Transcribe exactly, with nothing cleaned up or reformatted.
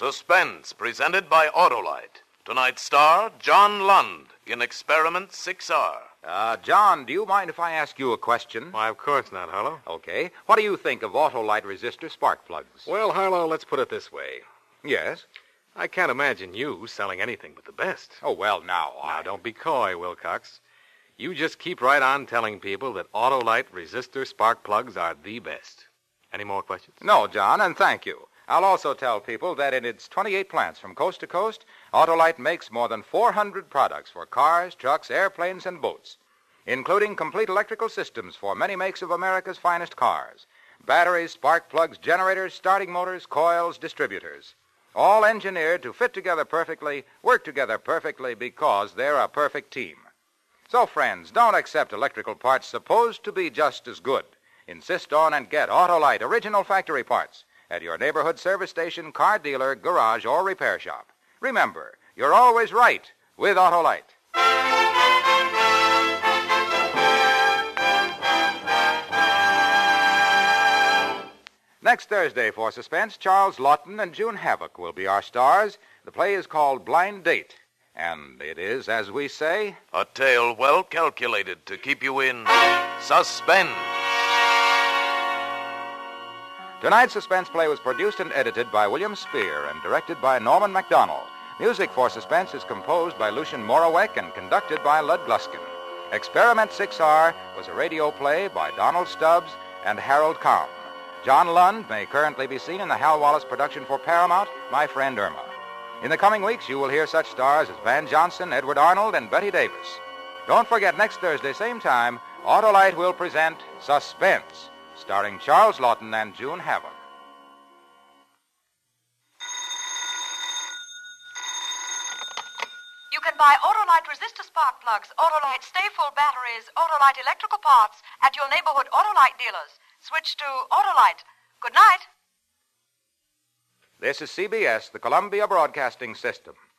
Suspense, presented by Autolite. Tonight's star, John Lund, in Experiment six R. Uh, John, do you mind if I ask you a question? Why, of course not, Harlow. Okay. What do you think of Autolite resistor spark plugs? Well, Harlow, let's put it this way. Yes? I can't imagine you selling anything but the best. Oh, well, now, I... Now, don't be coy, Wilcox. You just keep right on telling people that Autolite resistor spark plugs are the best. Any more questions? No, John, and thank you. I'll also tell people that in its twenty-eight plants from coast to coast, Autolite makes more than four hundred products for cars, trucks, airplanes, and boats, including complete electrical systems for many makes of America's finest cars. Batteries, spark plugs, generators, starting motors, coils, distributors. All engineered to fit together perfectly, work together perfectly because they're a perfect team. So, friends, don't accept electrical parts supposed to be just as good. Insist on and get Autolite original factory parts at your neighborhood service station, car dealer, garage, or repair shop. Remember, you're always right with Autolite. Next Thursday for Suspense, Charles Laughton and June Havoc will be our stars. The play is called Blind Date, and it is, as we say, a tale well calculated to keep you in suspense. Tonight's Suspense play was produced and edited by William Spear and directed by Norman MacDonald. Music for Suspense is composed by Lucien Morawek and conducted by Lud Gluskin. Experiment six R was a radio play by Donald Stubbs and Harold Kahn. John Lund may currently be seen in the Hal Wallace production for Paramount, My Friend Irma. In the coming weeks, you will hear such stars as Van Johnson, Edward Arnold, and Betty Davis. Don't forget, next Thursday, same time, Autolite will present Suspense, starring Charles Laughton and June Havoc. You can buy Autolite resistor spark plugs, Autolite stay-full batteries, Autolite electrical parts at your neighborhood Autolite dealers. Switch to Autolite. Good night. This is C B S, the Columbia Broadcasting System.